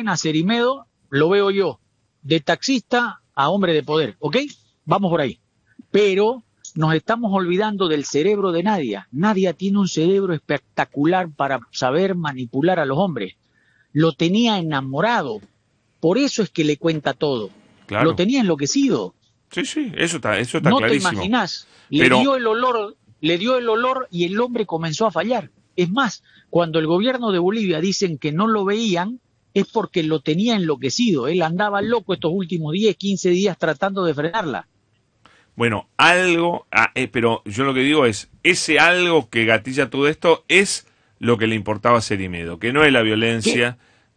a Cerimedo, lo veo yo, de taxista a hombre de poder, ¿ok? Vamos por ahí. Pero nos estamos olvidando del cerebro de Nadia. Nadia tiene un cerebro espectacular para saber manipular a los hombres. Lo tenía enamorado. Por eso es que le cuenta todo. Claro. Lo tenía enloquecido. Sí, eso está No clarísimo. te imaginás. Le dio el olor y el hombre comenzó a fallar. Es más, cuando el gobierno de Bolivia dicen que no lo veían, es porque lo tenía enloquecido. Él andaba loco estos últimos 10, 15 días tratando de frenarla. Bueno, pero yo lo que digo es, ese algo que gatilla todo esto es lo que le importaba a Cerimedo, que no es la violencia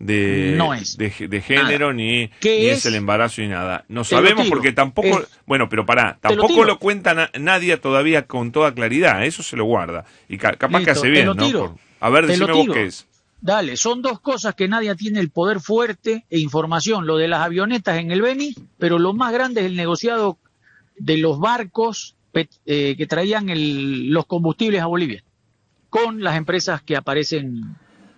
de género, ni es el embarazo ni nada. No sabemos porque tampoco, tampoco lo cuenta nadie todavía con toda claridad, eso se lo guarda. Y capaz que hace bien, ¿no? A ver, decime vos qué es. Dale, son dos cosas que nadie tiene el poder fuerte e información, lo de las avionetas en el Beni, pero lo más grande es el negociado de los barcos que traían los combustibles a Bolivia, con las empresas que aparecen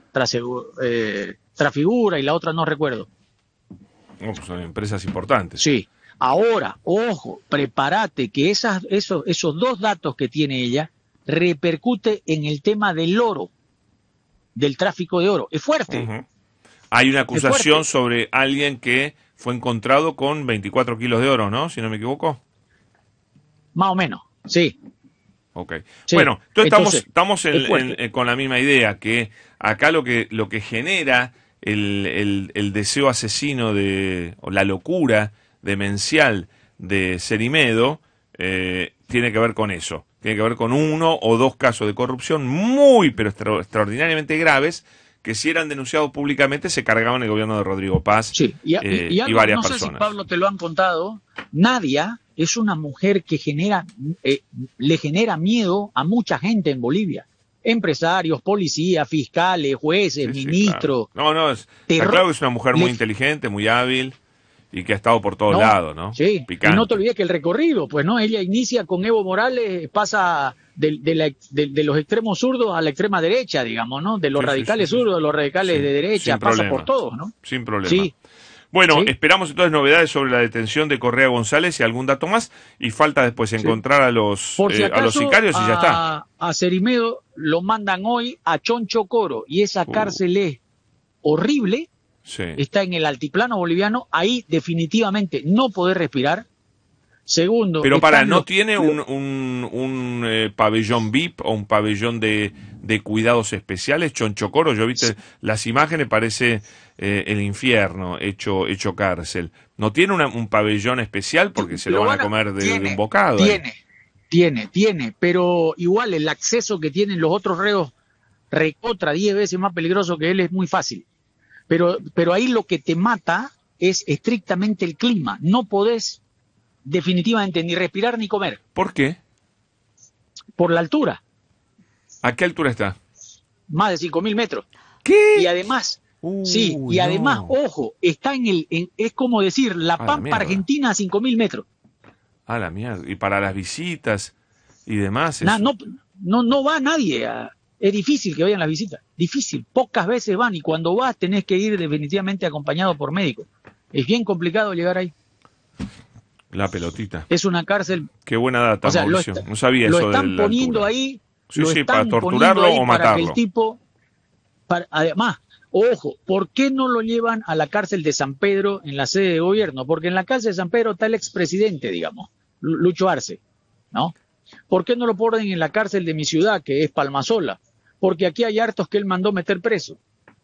Trafigura y la otra no recuerdo. Pues son empresas importantes. Sí. Ahora, ojo, prepárate que esos dos datos que tiene ella repercute en el tema del oro, del tráfico de oro. Es fuerte. Uh-huh. Hay una acusación sobre alguien que fue encontrado con 24 kilos de oro, ¿no? Si no me equivoco. Más o menos, sí. Okay. Sí. Bueno, entonces estamos con la misma idea, que acá lo que genera el deseo asesino o la locura demencial de Cerimedo tiene que ver con eso. Tiene que ver con 1 o 2 casos de corrupción pero extraordinariamente graves, que si eran denunciados públicamente se cargaban el gobierno de Rodrigo Paz y varias personas. No sé si, Pablo, te lo han contado. Nadia es una mujer que le genera miedo a mucha gente en Bolivia. Empresarios, policías, fiscales, jueces, ministros. Claro. Está claro que es una mujer muy inteligente, muy hábil y que ha estado por todos lados, ¿no? Sí, Picante. Y no te olvides que el recorrido, pues no, ella inicia con Evo Morales, pasa de los extremos zurdos a la extrema derecha, digamos, ¿no? De los radicales zurdos a los radicales de derecha, pasa por todos, ¿no? Sin problema. Sí. Bueno, esperamos entonces novedades sobre la detención de Correa González y algún dato más, y falta después encontrar a los sicarios y ya está. A Cerimedo lo mandan hoy a Chonchocoro, y esa cárcel es horrible, está en el altiplano boliviano, ahí definitivamente no podés respirar. Segundo, pero ¿no tiene un pabellón VIP o un pabellón de cuidados especiales? Chonchocoro, yo viste las imágenes, parece el infierno hecho cárcel. ¿No tiene un pabellón especial porque se lo van a comer de un bocado? Tiene, pero igual el acceso que tienen los otros reos, recontra 10 veces más peligroso que él, es muy fácil. Pero ahí lo que te mata es estrictamente el clima. No podés definitivamente ni respirar ni comer. ¿Por qué? Por la altura. ¿A qué altura está? Más de 5.000 metros. ¿Qué? Y además, además, ojo, está es como decir, la Pampa Argentina a 5.000 metros. A la mierda. Y para las visitas y demás. No va nadie. Es difícil que vayan las visitas. Difícil. Pocas veces van, y cuando vas tenés que ir definitivamente acompañado por médico. Es bien complicado llegar ahí. La pelotita. Es una cárcel. Qué buena data, Mauricio. No sabía eso de la altura. Lo están poniendo ahí. Para torturarlo o matarlo. Para que el tipo, además, ojo, ¿por qué no lo llevan a la cárcel de San Pedro en la sede de gobierno? Porque en la cárcel de San Pedro está el expresidente, digamos, Lucho Arce, ¿no? ¿Por qué no lo ponen en la cárcel de mi ciudad, que es Palmasola? Porque aquí hay hartos que él mandó meter preso.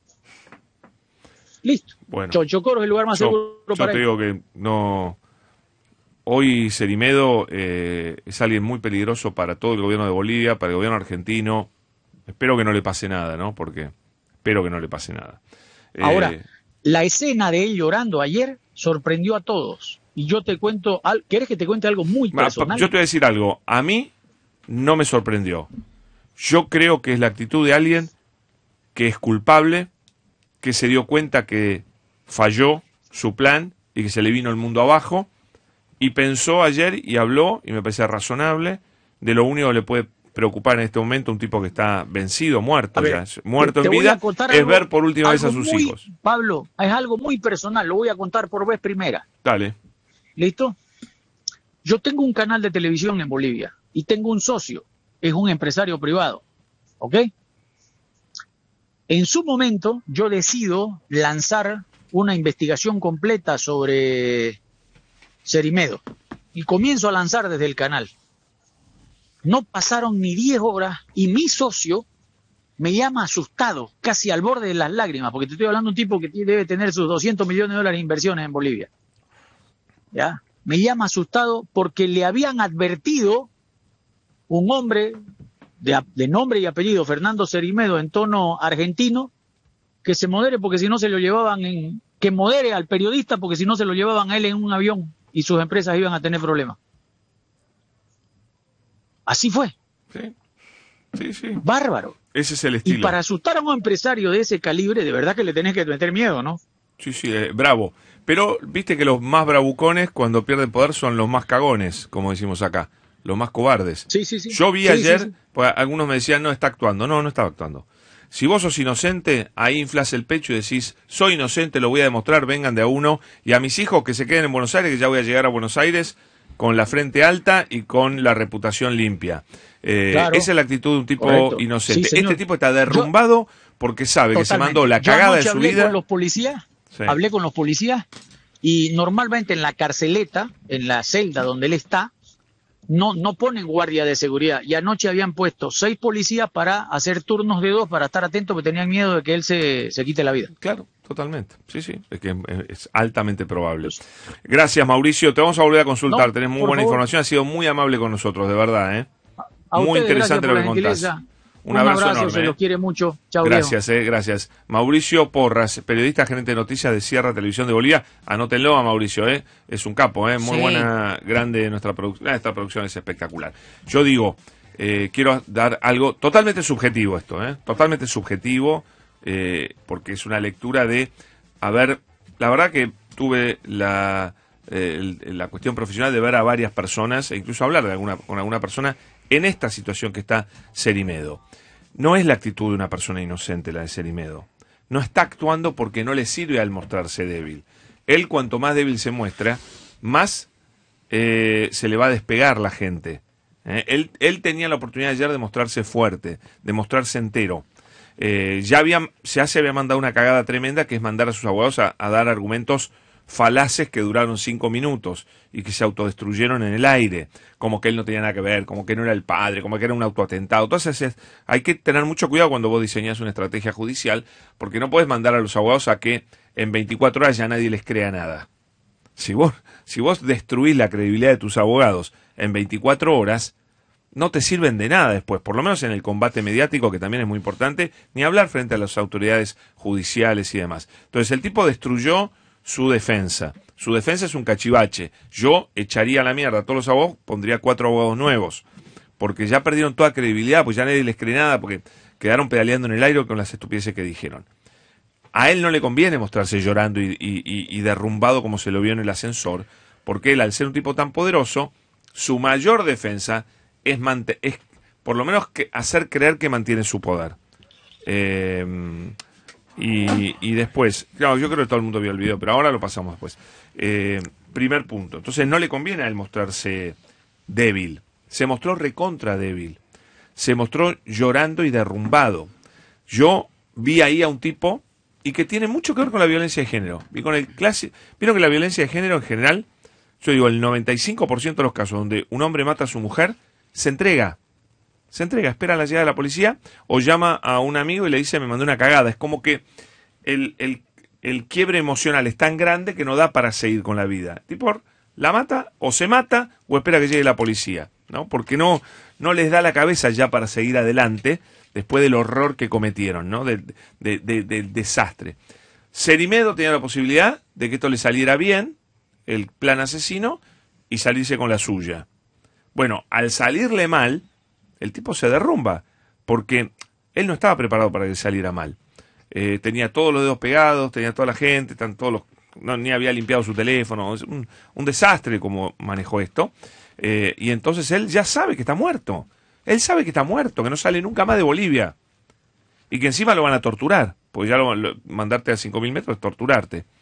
Listo. Bueno, Chonchocoro es el lugar más seguro para él. Yo te digo que no. Hoy Cerimedo es alguien muy peligroso para todo el gobierno de Bolivia, para el gobierno argentino. Espero que no le pase nada, ¿no? Porque espero que no le pase nada. Ahora, la escena de él llorando ayer sorprendió a todos. Y yo te cuento, ¿querés que te cuente algo muy personal? Yo te voy a decir algo. A mí no me sorprendió. Yo creo que es la actitud de alguien que es culpable, que se dio cuenta que falló su plan y que se le vino el mundo abajo, y pensó ayer y habló, y me parece razonable, de lo único que le puede preocupar en este momento un tipo que está vencido, muerto, ya, muerto en vida, es ver por última vez a sus hijos. Pablo, es algo muy personal, lo voy a contar por vez primera. Dale. ¿Listo? Yo tengo un canal de televisión en Bolivia y tengo un socio, es un empresario privado, ¿ok? En su momento yo decido lanzar una investigación completa sobre Cerimedo y comienzo a lanzar desde el canal. No pasaron ni 10 horas y mi socio me llama asustado, casi al borde de las lágrimas, porque te estoy hablando de un tipo que debe tener sus 200 millones de dólares de inversiones en Bolivia. ¿Ya? Me llama asustado porque le habían advertido un hombre de nombre y apellido, Fernando Cerimedo, en tono argentino, que se modere porque si no se lo llevaban que modere al periodista porque si no se lo llevaban a él en un avión y sus empresas iban a tener problemas. Así fue. Sí, sí, sí. Bárbaro. Ese es el estilo. Y para asustar a un empresario de ese calibre, de verdad que le tenés que meter miedo, ¿no? Sí, sí, bravo. Pero viste que los más bravucones cuando pierden poder son los más cagones, como decimos acá, los más cobardes. Sí, sí, sí. Yo vi ayer, pues, algunos me decían, no, está actuando. No, no estaba actuando. Si vos sos inocente, ahí inflás el pecho y decís, soy inocente, lo voy a demostrar, vengan de a uno. Y a mis hijos que se queden en Buenos Aires, que ya voy a llegar a Buenos Aires con la frente alta y con la reputación limpia. Claro. Esa es la actitud de un tipo correcto. Inocente. Sí, este tipo está derrumbado porque sabe que se mandó la cagada de su vida. Con los policías, hablé con los policías y normalmente en la carceleta, en la celda donde él está, no ponen guardia de seguridad. Y anoche habían puesto 6 policías para hacer turnos de 2 para estar atentos porque tenían miedo de que él se quite la vida. Claro. Totalmente, sí, sí, es que es altamente probable. Gracias, Mauricio, te vamos a volver a consultar, no, tenés muy buena información, has sido muy amable con nosotros, de verdad, ¿eh? Muy interesante lo que contás. Un abrazo enorme, se los quiere mucho. Chau, gracias, gracias. Mauricio Porras, periodista, gerente de noticias de Sierra Televisión de Bolivia. Anótenlo a Mauricio, es un capo, muy buena, grande nuestra producción. Esta producción es espectacular. Yo digo, quiero dar algo totalmente subjetivo esto, totalmente subjetivo. Porque es una lectura de, a ver, la verdad que tuve la cuestión profesional de ver a varias personas e incluso hablar con alguna persona en esta situación que está Cerimedo. No es la actitud de una persona inocente la de Cerimedo. No está actuando porque no le sirve al mostrarse débil. Él cuanto más débil se muestra, más se le va a despegar la gente. Él tenía la oportunidad ayer de mostrarse fuerte, de mostrarse entero. Se había mandado una cagada tremenda que es mandar a sus abogados a dar argumentos falaces que duraron 5 minutos y que se autodestruyeron en el aire, como que él no tenía nada que ver, como que no era el padre, como que era un autoatentado. Entonces hay que tener mucho cuidado cuando vos diseñás una estrategia judicial, porque no podés mandar a los abogados a que en 24 horas ya nadie les crea nada. Si vos destruís la credibilidad de tus abogados en 24 horas, no te sirven de nada después, por lo menos en el combate mediático, que también es muy importante, ni hablar frente a las autoridades judiciales y demás. Entonces el tipo destruyó su defensa. Su defensa es un cachivache. Yo echaría a la mierda a todos los abogados, pondría 4 abogados nuevos, porque ya perdieron toda credibilidad, pues ya nadie les cree nada, porque quedaron pedaleando en el aire con las estupideces que dijeron. A él no le conviene mostrarse llorando y derrumbado como se lo vio en el ascensor, porque él, al ser un tipo tan poderoso, su mayor defensa es por lo menos hacer creer que mantiene su poder. Y después, claro, yo creo que todo el mundo vio el video, pero ahora lo pasamos después. Primer punto. Entonces no le conviene a él mostrarse débil. Se mostró recontra débil. Se mostró llorando y derrumbado. Yo vi ahí a un tipo y que tiene mucho que ver con la violencia de género. Vieron que la violencia de género en general, yo digo, el 95% de los casos donde un hombre mata a su mujer, se entrega, espera la llegada de la policía o llama a un amigo y le dice me mandó una cagada. Es como que el quiebre emocional es tan grande que no da para seguir con la vida. Tipo, la mata o se mata o espera que llegue la policía, ¿no? Porque no les da la cabeza ya para seguir adelante después del horror que cometieron, ¿no? Del desastre. Cerimedo tenía la posibilidad de que esto le saliera bien, el plan asesino, y salirse con la suya. Bueno, al salirle mal, el tipo se derrumba, porque él no estaba preparado para que saliera mal. Tenía todos los dedos pegados, tenía toda la gente, ni había limpiado su teléfono, un desastre como manejó esto. Y entonces él ya sabe que está muerto. Él sabe que está muerto, que no sale nunca más de Bolivia. Y que encima lo van a torturar, porque ya mandarte a 5.000 metros es torturarte.